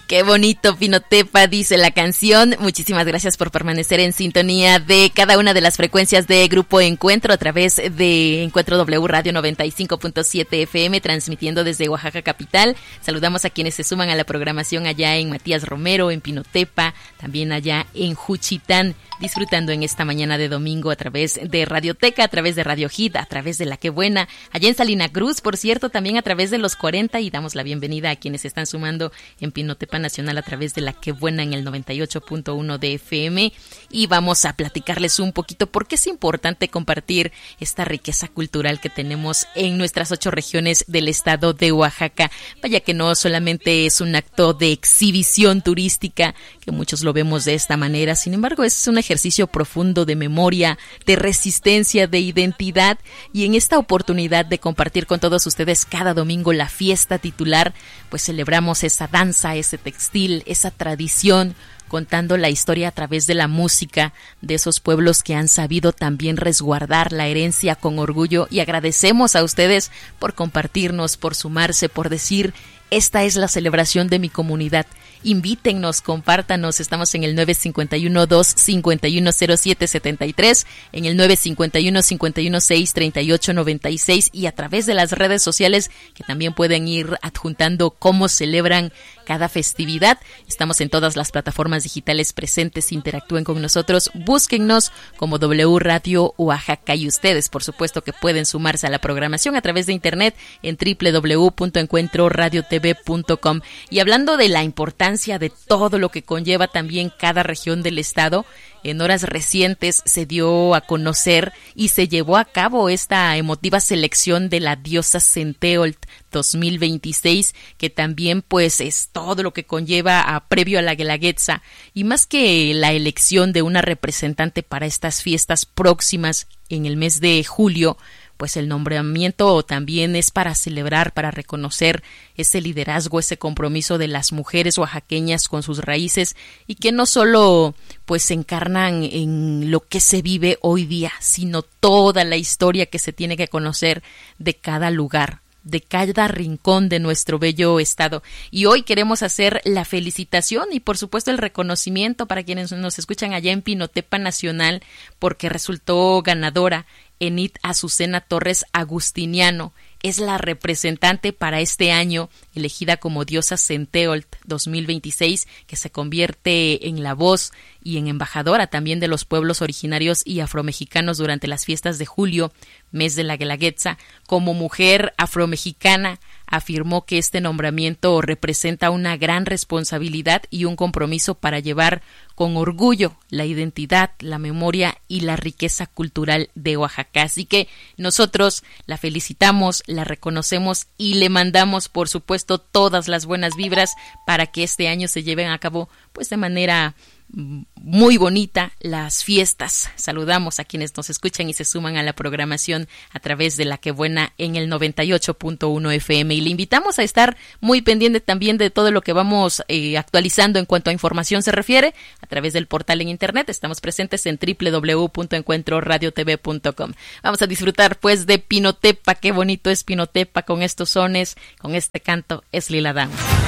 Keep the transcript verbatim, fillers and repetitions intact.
Qué bonito, Pinotepa, dice la canción. Muchísimas gracias por permanecer en sintonía de cada una de las frecuencias de Grupo Encuentro a través de Encuentro W Radio noventa y cinco punto siete F M, transmitiendo desde Oaxaca capital. Saludamos a quienes se suman a la programación allá en Matías Romero, en Pinotepa, también allá en Juchitán, disfrutando en esta mañana de domingo a través de Radioteca, a través de Radio Hit, a través de La Que Buena, allá en Salina Cruz, por cierto, también a través de los cuarenta, y damos la bienvenida a quienes se están sumando en Pinotepa Nacional a través de La Que Buena en el noventa y ocho punto uno de F M, y vamos a platicarles un poquito por qué es importante compartir esta riqueza cultural que tenemos en nuestras ocho regiones del estado de Oaxaca. Vaya que no solamente es un acto de exhibición turística, que muchos lo vemos de esta manera, sin embargo es un ejercicio profundo de memoria, de resistencia, de identidad, y en esta oportunidad de compartir con todos ustedes cada domingo la fiesta titular, pues celebramos esa danza, ese textil, esa tradición, contando la historia a través de la música de esos pueblos que han sabido también resguardar la herencia con orgullo, y agradecemos a ustedes por compartirnos, por sumarse, por decir: esta es la celebración de mi comunidad. Invítennos, compártanos. Estamos en el nueve cinco uno, dos cinco uno, cero siete siete tres, en el nueve cinco uno, cinco uno seis, tres ocho nueve seis, y a través de las redes sociales, que también pueden ir adjuntando cómo celebran cada festividad. Estamos en todas las plataformas digitales presentes. Interactúen con nosotros, búsquennos como W Radio Oaxaca, y ustedes, por supuesto, que pueden sumarse a la programación a través de internet en doble u doble u doble u punto encuentro radio t v punto com. Y hablando de la importancia de todo lo que conlleva también cada región del estado, en horas recientes se dio a conocer y se llevó a cabo esta emotiva selección de la diosa Centeolt dos mil veintiséis, que también pues es todo lo que conlleva a previo a la Guelaguetza, y más que la elección de una representante para estas fiestas próximas en el mes de julio, pues el nombramiento también es para celebrar, para reconocer ese liderazgo, ese compromiso de las mujeres oaxaqueñas con sus raíces, y que no solo pues se encarnan en lo que se vive hoy día, sino toda la historia que se tiene que conocer de cada lugar, de cada rincón de nuestro bello estado. Y hoy queremos hacer la felicitación y por supuesto el reconocimiento para quienes nos escuchan allá en Pinotepa Nacional, porque resultó ganadora Enid Azucena Torres Agustiniano. Es la representante para este año, elegida como diosa Centeolt dos mil veintiséis, que se convierte en la voz y en embajadora también de los pueblos originarios y afromexicanos durante las fiestas de julio, mes de la Guelaguetza. Como mujer afromexicana, afirmó que este nombramiento representa una gran responsabilidad y un compromiso para llevar con orgullo la identidad, la memoria y la riqueza cultural de Oaxaca. Así que nosotros la felicitamos, la reconocemos y le mandamos, por supuesto, todas las buenas vibras para que este año se lleven a cabo pues de manera muy bonita las fiestas. Saludamos a quienes nos escuchan y se suman a la programación a través de La Que Buena en el noventa y ocho punto uno F M, y le invitamos a estar muy pendiente también de todo lo que vamos eh, actualizando en cuanto a información se refiere a través del portal en internet. Estamos presentes en doble u doble u doble u punto encuentro radio t v punto com. Vamos a disfrutar pues de Pinotepa. Qué bonito es Pinotepa con estos sones, con este canto. Es Lila Dance.